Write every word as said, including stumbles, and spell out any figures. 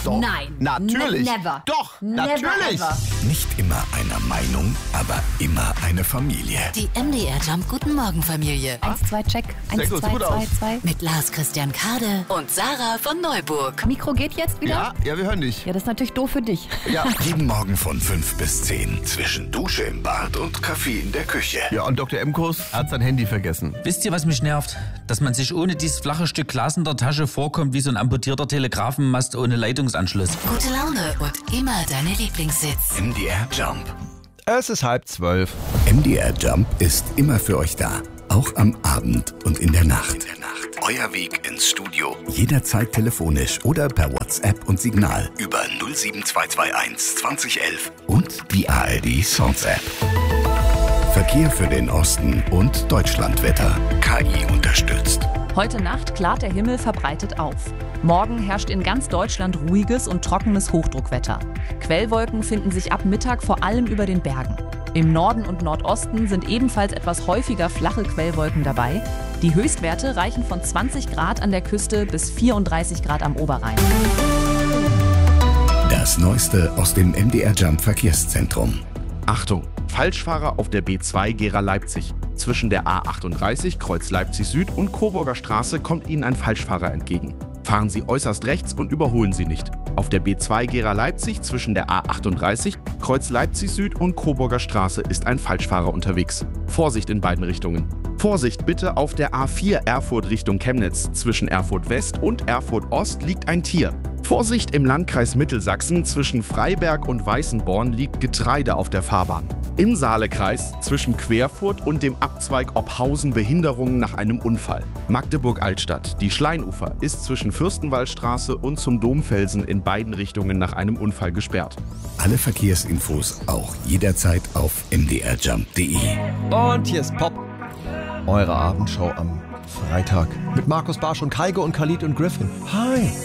Doch. Nein. Natürlich. Ne- never. Doch. Never Natürlich. ever. Nicht immer einer Meinung, aber immer eine Familie. Die M D R Jump Guten Morgen Familie. Eins, zwei, check. Eins, Sehr gut, zwei, gut zwei, aus. zwei. Mit Lars Christian Kade und Sarah von Neuburg. Mikro geht jetzt wieder? Ja, ja, wir hören dich. Ja, das ist natürlich doof für dich. Ja. Jeden Morgen von fünf bis zehn. Zwischen Dusche im Bad und Kaffee in der Küche. Ja, und Doktor Emkus hat sein Handy vergessen. Wisst ihr, was mich nervt? Dass man sich ohne dieses flache Stück Glas in der Tasche vorkommt wie so ein amputierter Telegrafenmast ohne Leitungsanschluss. Gute Laune und immer deine Lieblingssitz. M D R Jump. Es ist halb zwölf. M D R Jump ist immer für euch da. Auch am Abend und in der Nacht. Euer Weg ins Studio. Jederzeit telefonisch oder per WhatsApp und Signal über null sieben zwei zwei eins zwanzig elf und die A R D Songs App. Verkehr für den Osten und Deutschlandwetter. K I unterstützt. Heute Nacht klart der Himmel verbreitet auf. Morgen herrscht in ganz Deutschland ruhiges und trockenes Hochdruckwetter. Quellwolken finden sich ab Mittag vor allem über den Bergen. Im Norden und Nordosten sind ebenfalls etwas häufiger flache Quellwolken dabei. Die Höchstwerte reichen von zwanzig Grad an der Küste bis vierunddreißig Grad am Oberrhein. Das Neueste aus dem M D R Jump Verkehrszentrum. Achtung, Falschfahrer auf der B zwei Gera-Leipzig. Zwischen der A achtunddreißig Kreuz Leipzig Süd und Coburger Straße kommt Ihnen ein Falschfahrer entgegen. Fahren Sie äußerst rechts und überholen Sie nicht. Auf der B zwei Gera-Leipzig zwischen der A achtunddreißig Kreuz Leipzig Süd und Coburger Straße ist ein Falschfahrer unterwegs. Vorsicht in beiden Richtungen. Vorsicht bitte auf der A vier Erfurt Richtung Chemnitz. Zwischen Erfurt West und Erfurt Ost liegt ein Tier. Vorsicht im Landkreis Mittelsachsen, zwischen Freiberg und Weißenborn liegt Getreide auf der Fahrbahn. Im Saalekreis zwischen Querfurt und dem Abzweig Ophausen Behinderungen nach einem Unfall. Magdeburg-Altstadt, die Schleinufer, ist zwischen Fürstenwaldstraße und zum Domfelsen in beiden Richtungen nach einem Unfall gesperrt. Alle Verkehrsinfos auch jederzeit auf m d r jump punkt d e. Und hier ist Pop, eure Abendschau am Freitag. Mit Markus Barsch und Kaigo und Khalid und Griffin. Hi.